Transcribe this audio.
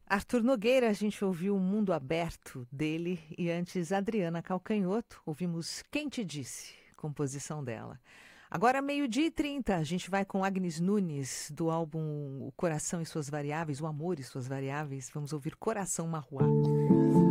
Arthur Nogueira, a gente ouviu o Mundo Aberto dele e antes Adriana Calcanhoto, ouvimos Quem Te Disse, composição dela. Agora, 12h30, a gente vai com Agnes Nunes, do álbum O Coração e Suas Variáveis, O Amor e Suas Variáveis. Vamos ouvir Coração Marruá.